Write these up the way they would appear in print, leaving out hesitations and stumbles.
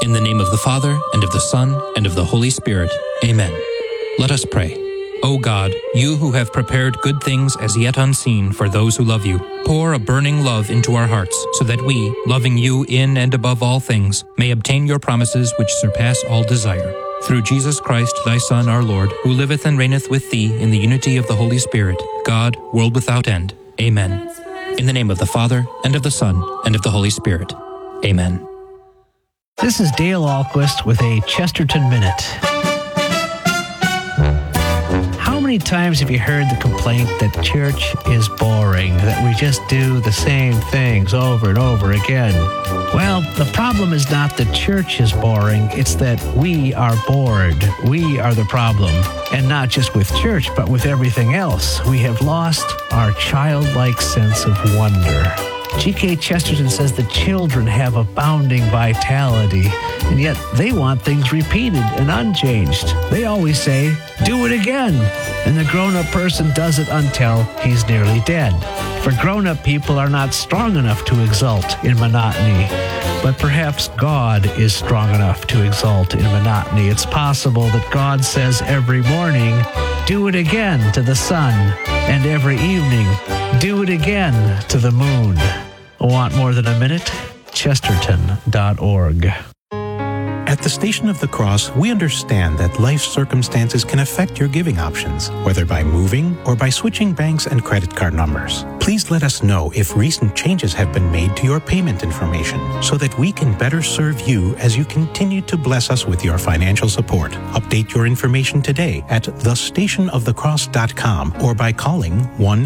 In the name of the Father, and of the Son, and of the Holy Spirit. Amen. Let us pray. O God, you who have prepared good things as yet unseen for those who love you, pour a burning love into our hearts, so that we, loving you in and above all things, may obtain your promises which surpass all desire. Through Jesus Christ, thy Son, our Lord, who liveth and reigneth with thee in the unity of the Holy Spirit, God, world without end. Amen. In the name of the Father, and of the Son, and of the Holy Spirit. Amen. This is Dale Ahlquist with a Chesterton Minute. How many times have you heard the complaint that church is boring, that we just do the same things over and over again? Well, the problem is not that church is boring, it's that we are bored. We are the problem. And not just with church, but with everything else. We have lost our childlike sense of wonder. G.K. Chesterton says the children have abounding vitality, and yet they want things repeated and unchanged. They always say, do it again, and the grown-up person does it until he's nearly dead. For grown-up people are not strong enough to exult in monotony, but perhaps God is strong enough to exult in monotony. It's possible that God says every morning, do it again to the sun, and every evening, do it again to the moon. Want more than a minute? Chesterton.org. At the Station of the Cross, we understand that life's circumstances can affect your giving options, whether by moving or by switching banks and credit card numbers. Please let us know if recent changes have been made to your payment information so that we can better serve you as you continue to bless us with your financial support. Update your information today at thestationofthecross.com or by calling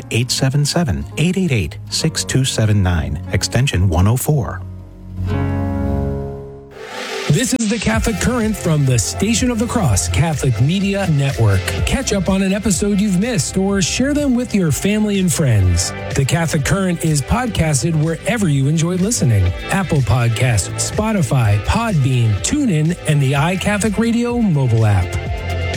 1-877-888-6279, extension 104. This is the Catholic Current from the Station of the Cross Catholic Media Network. Catch up on an episode you've missed or share them with your family and friends. The Catholic Current is podcasted wherever you enjoy listening. Apple Podcasts, Spotify, Podbean, TuneIn, and the iCatholic Radio mobile app.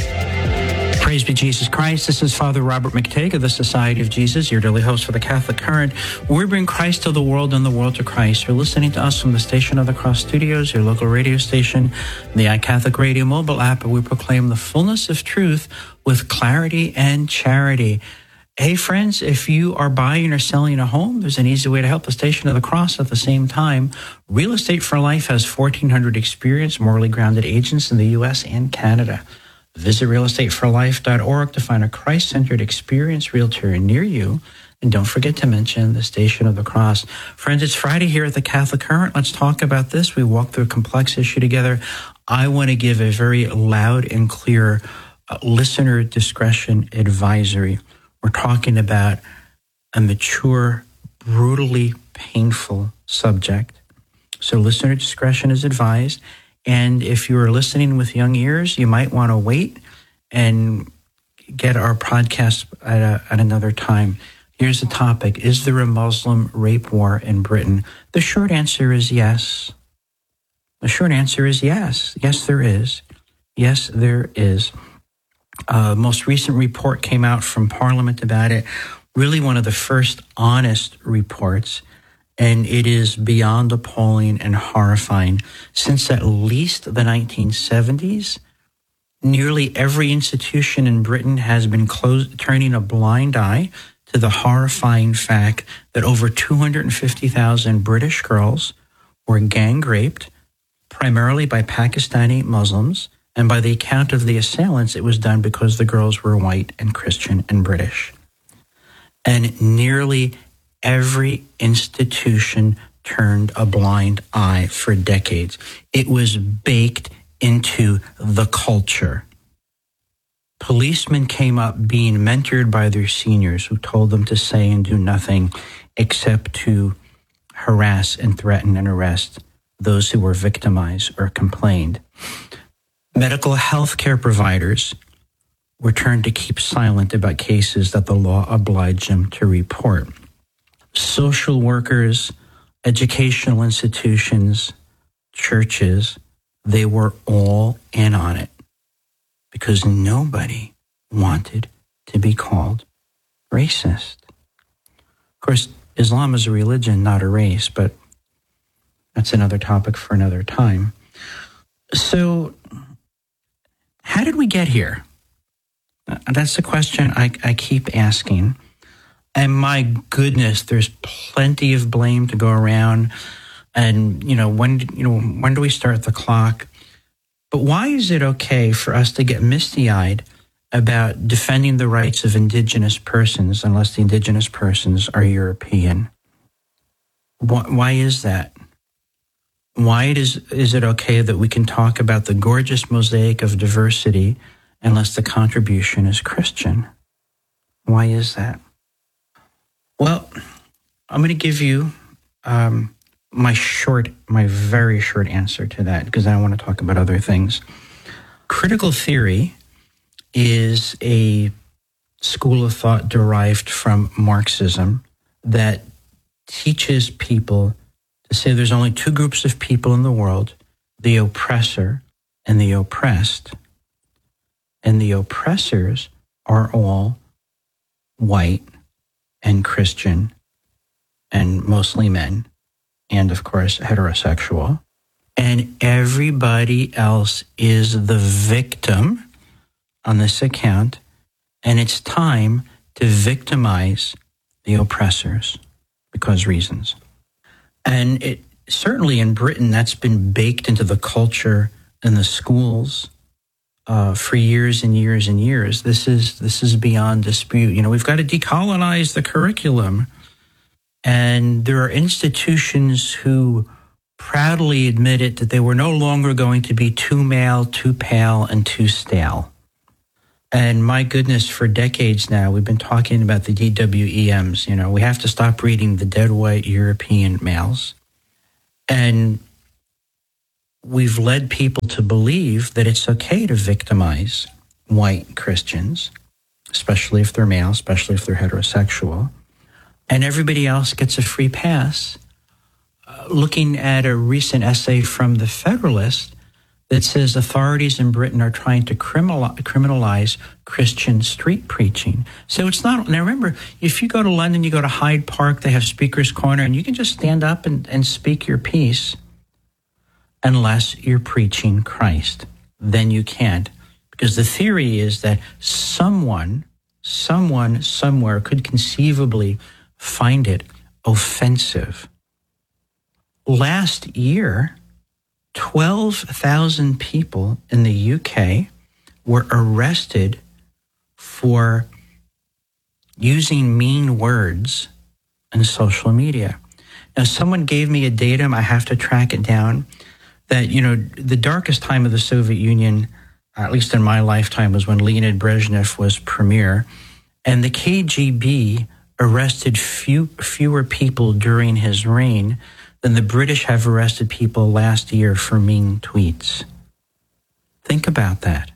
Praise be Jesus Christ. This is Father Robert McTague of the Society of Jesus, your daily host for the Catholic Current, where we bring Christ to the world and the world to Christ. You're listening to us from the Station of the Cross Studios, your local radio station, the iCatholic Radio mobile app, where we proclaim the fullness of truth with clarity and charity. Hey, friends, if you are buying or selling a home, there's an easy way to help the Station of the Cross at the same time. Real Estate for Life has 1,400 experienced, morally grounded agents in the U.S. and Canada. Visit realestateforlife.org to find a Christ-centered experienced realtor near you. And don't forget to mention the Station of the Cross. Friends, it's Friday here at the Catholic Current. Let's talk about this. We walk through a complex issue together. I want to give a very loud and clear listener discretion advisory. We're talking about a mature, brutally painful subject. So listener discretion is advised. And if you're listening with young ears, you might want to wait and get our podcast at another time. Here's the topic. Is there a Muslim rape war in Britain? The short answer is yes. The short answer is yes. Yes, there is. Yes, there is. Most recent report came out from Parliament about it. Really one of the first honest reports. And it is beyond appalling and horrifying. Since at least the 1970s, nearly every institution in Britain has been turning a blind eye to the horrifying fact that over 250,000 British girls were gang raped, primarily by Pakistani Muslims, and by the account of the assailants, it was done because the girls were white and Christian and British. And nearly every institution turned a blind eye for decades. It was baked into the culture. Policemen came up being mentored by their seniors who told them to say and do nothing except to harass and threaten and arrest those who were victimized or complained. Medical health care providers were turned to keep silent about cases that the law obliged them to report. Social workers, educational institutions, churches, they were all in on it because nobody wanted to be called racist. Of course, Islam is a religion, not a race, but that's another topic for another time. So, how did we get here? That's the question I keep asking. And my goodness, there's plenty of blame to go around. And, when do we start the clock? But why is it okay for us to get misty-eyed about defending the rights of indigenous persons unless the indigenous persons are European? Why is that? Why is it okay that we can talk about the gorgeous mosaic of diversity unless the contribution is Christian? Why is that? Well, I'm going to give you my very short answer to that, because I want to talk about other things. Critical theory is a school of thought derived from Marxism that teaches people to say there's only two groups of people in the world, the oppressor and the oppressed. And the oppressors are all white and Christian and mostly men, and of course heterosexual. And everybody else is the victim on this account, and it's time to victimize the oppressors because reasons. And it certainly in Britain, that's been baked into the culture and the schools for years and years and years. This is beyond dispute. We've got to decolonize the curriculum. And there are institutions who proudly admitted that they were no longer going to be too male, too pale, and too stale. And my goodness, for decades now, we've been talking about the DWEMs. We have to stop reading the dead white European males. And we've led people to believe that it's okay to victimize white Christians, especially if they're male, especially if they're heterosexual. And everybody else gets a free pass. Looking at a recent essay from The Federalist that says authorities in Britain are trying to criminalize Christian street preaching. So it's not, now remember, if you go to London, you go to Hyde Park, they have Speaker's Corner, and you can just stand up and speak your piece unless you're preaching Christ. Then you can't. Because the theory is that someone, somewhere could conceivably find it offensive. Last year, 12,000 people in the UK were arrested for using mean words in social media. Now, someone gave me a datum, I have to track it down, that, the darkest time of the Soviet Union, at least in my lifetime, was when Leonid Brezhnev was premier, and the KGB arrested fewer people during his reign than the British have arrested people last year for mean tweets. Think about that.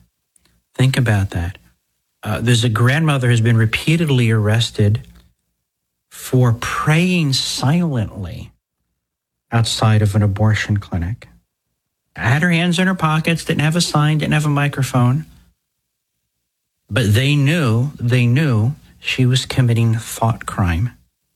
There's a grandmother who's been repeatedly arrested for praying silently outside of an abortion clinic. Had her hands in her pockets, didn't have a sign, didn't have a microphone. But they knew she was committing thought crime.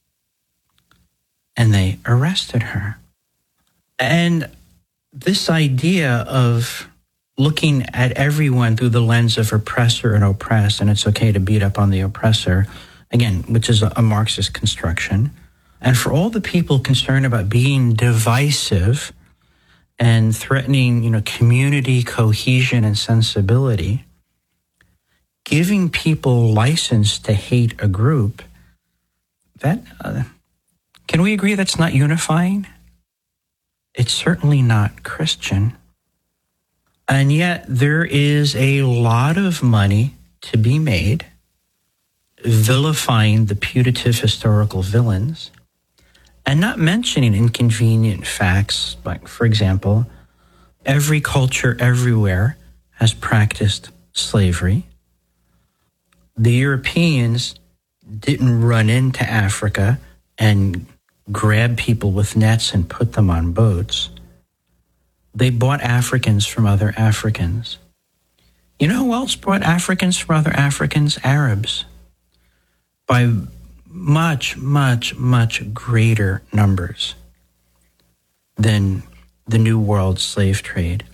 And they arrested her. And this idea of looking at everyone through the lens of oppressor and oppressed, and it's okay to beat up on the oppressor, again, which is a Marxist construction. And for all the people concerned about being divisive and threatening, community cohesion and sensibility, giving people license to hate a group, that... can we agree that's not unifying? It's certainly not Christian. And yet there is a lot of money to be made vilifying the putative historical villains and not mentioning inconvenient facts. Like, for example, every culture everywhere has practiced slavery. The Europeans didn't run into Africa and grab people with nets and put them on boats. They bought Africans from other Africans. You know who else bought Africans from other Africans? Arabs. By much, much, much greater numbers than the New World slave trade.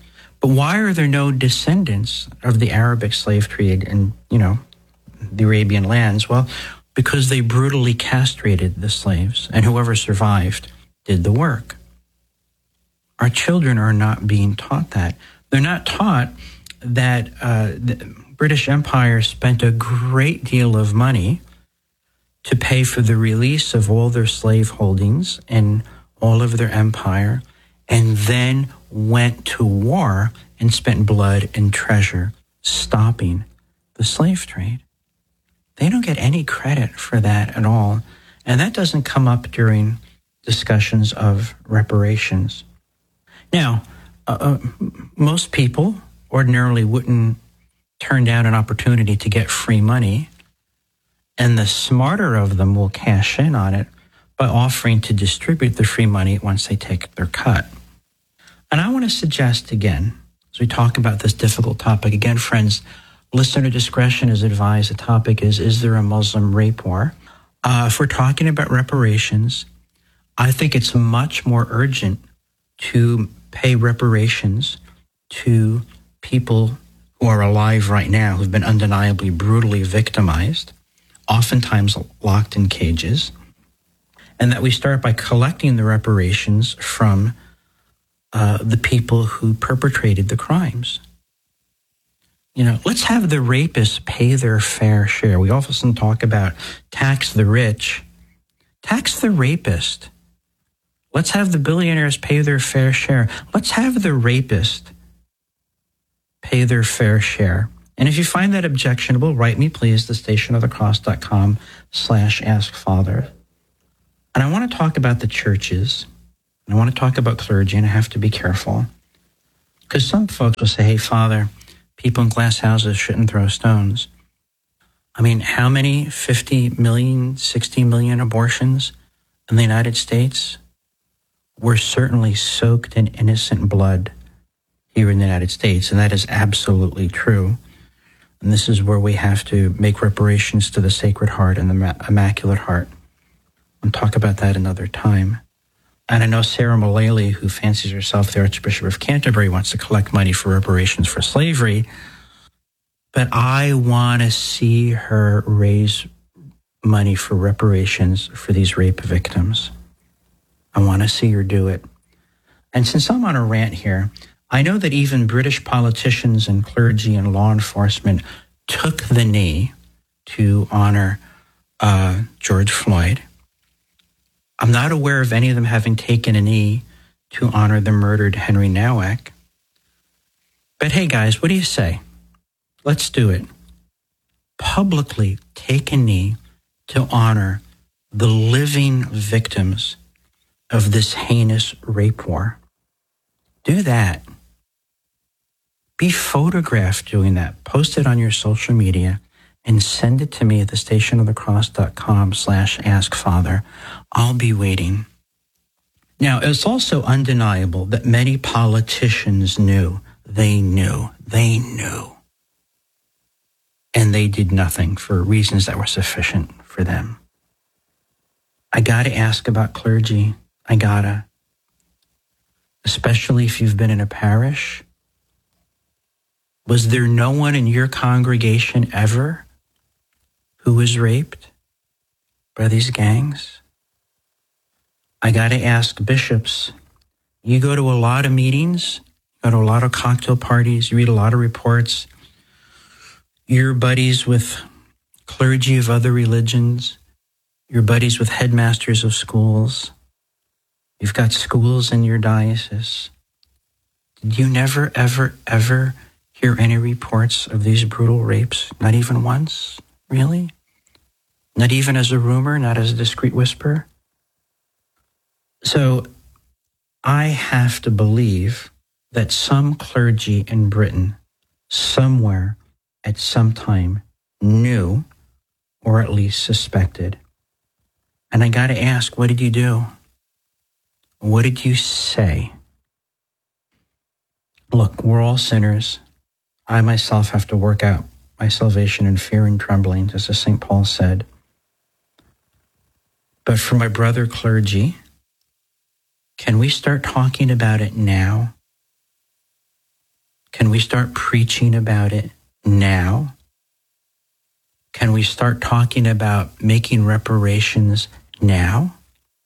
But why are there no descendants of the Arabic slave trade in, the Arabian lands? Well, because they brutally castrated the slaves, and whoever survived did the work. Our children are not being taught that. They're not taught that the British Empire spent a great deal of money to pay for the release of all their slave holdings and all of their empire, and then went to war and spent blood and treasure stopping the slave trade. They don't get any credit for that at all. And that doesn't come up during discussions of reparations. Now, most people ordinarily wouldn't turn down an opportunity to get free money, and the smarter of them will cash in on it by offering to distribute the free money once they take their cut. And I want to suggest again, as we talk about this difficult topic, again, friends, listener discretion is advised. The topic is there a Muslim rape war? If we're talking about reparations, I think it's much more urgent to pay reparations to people who are alive right now, who've been undeniably brutally victimized, oftentimes locked in cages, and that we start by collecting the reparations from the people who perpetrated the crimes. Let's have the rapists pay their fair share. We often talk about tax the rich. Tax the rapist. Let's have the billionaires pay their fair share. Let's have the rapist pay their fair share. And if you find that objectionable, write me, please, thestationofthecross.com/askfather. And I want to talk about the churches. And I want to talk about clergy, and I have to be careful. Because some folks will say, hey, Father, people in glass houses shouldn't throw stones. I mean, how many 50 million, 60 million abortions in the United States were certainly soaked in innocent blood here in the United States? And that is absolutely true. And this is where we have to make reparations to the Sacred Heart and the Immaculate Heart. We'll talk about that another time. And I know Sarah Mullally, who fancies herself the Archbishop of Canterbury, wants to collect money for reparations for slavery. But I want to see her raise money for reparations for these rape victims. I want to see her do it. And since I'm on a rant here, I know that even British politicians and clergy and law enforcement took the knee to honor George Floyd. I'm not aware of any of them having taken a knee to honor the murdered Henry Nowak. But hey, guys, what do you say? Let's do it. Publicly take a knee to honor the living victims of this heinous rape war. Do that. Be photographed doing that. Post it on your social media and send it to me at thestationofthecross.com/askfather. I'll be waiting. Now, it's also undeniable that many politicians knew. They knew. And they did nothing for reasons that were sufficient for them. I gotta ask about clergy. I gotta. Especially if you've been in a parish. Was there no one in your congregation ever who was raped by these gangs? I got to ask bishops. You go to a lot of meetings, go to a lot of cocktail parties, you read a lot of reports. You're buddies with clergy of other religions. You're buddies with headmasters of schools. You've got schools in your diocese. Did you never, ever, ever hear any reports of these brutal rapes? Not even once? Really? Not even as a rumor, not as a discreet whisper? So I have to believe that some clergy in Britain, somewhere at some time, knew or at least suspected. And I got to ask, what did you do? What did you say? Look, we're all sinners. I myself have to work out my salvation in fear and trembling, just as St. Paul said. But for my brother clergy, can we start talking about it now? Can we start preaching about it now? Can we start talking about making reparations now?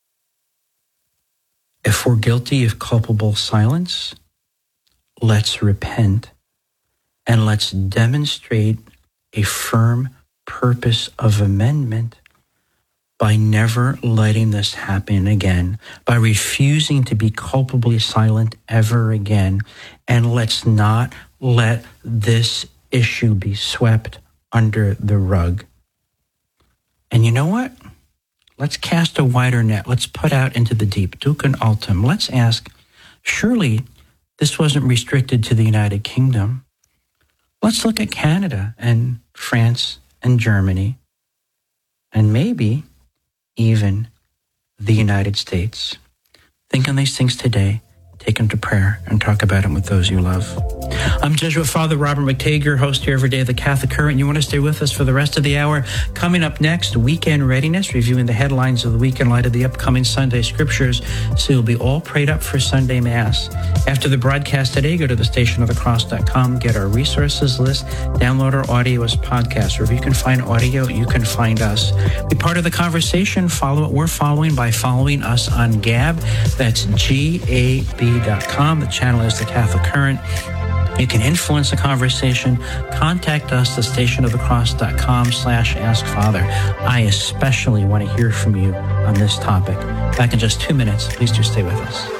If we're guilty of culpable silence, let's repent and let's demonstrate a firm purpose of amendment by never letting this happen again, by refusing to be culpably silent ever again. And let's not let this issue be swept under the rug. And you know what? Let's cast a wider net. Let's put out into the deep. Ducum altum. Let's ask, surely this wasn't restricted to the United Kingdom. Let's look at Canada and France and Germany, and maybe even the United States. Think on these things today. Take them to prayer and talk about them with those you love. I'm Jesuit Father Robert McTeigue, your host here every day of the Catholic Current. You want to stay with us for the rest of the hour. Coming up next, Weekend Readiness, reviewing the headlines of the week in light of the upcoming Sunday Scriptures, so you'll be all prayed up for Sunday Mass. After the broadcast today, go to thestationofthecross.com, get our resources list, download our audio as podcasts. Wherever you can find audio, you can find us. Be part of the conversation. Follow what we're following by following us on Gab. That's GAB.com. The channel is The Catholic Current. You can influence the conversation. Contact us, thestationofthecross.com/askfather. I especially want to hear from you on this topic. Back in just 2 minutes. Please do stay with us.